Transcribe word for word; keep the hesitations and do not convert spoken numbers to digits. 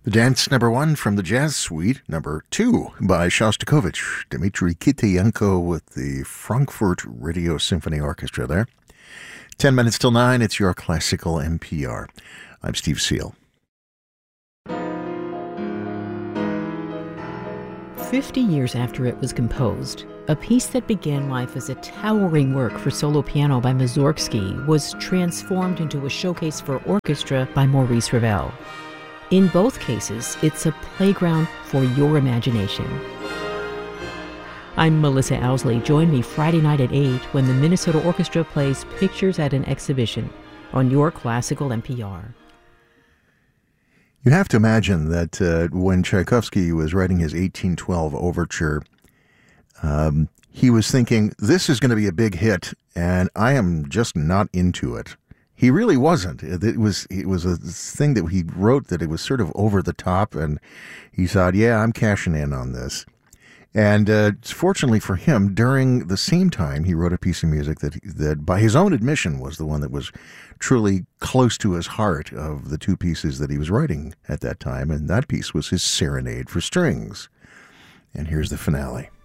The Dance number one from the Jazz Suite, number two by Shostakovich, Dmitri Kitayenko with the Frankfurt Radio Symphony Orchestra there. Ten minutes till nine, it's your classical N P R. I'm Steve Seal. Fifty years after it was composed, a piece that began life as a towering work for solo piano by Mussorgsky was transformed into a showcase for orchestra by Maurice Ravel. In both cases, it's a playground for your imagination. I'm Melissa Owsley. Join me Friday night at eight when the Minnesota Orchestra plays Pictures at an Exhibition on your classical N P R. You have to imagine that uh, when Tchaikovsky was writing his eighteen twelve overture, um, he was thinking, this is going to be a big hit, and I am just not into it. He really wasn't. It was it was a thing that he wrote that it was sort of over the top, and he thought, yeah, I'm cashing in on this. And uh, fortunately for him, during the same time, he wrote a piece of music that, that, by his own admission, was the one that was truly close to his heart of the two pieces that he was writing at that time, and that piece was his Serenade for Strings. And here's the finale.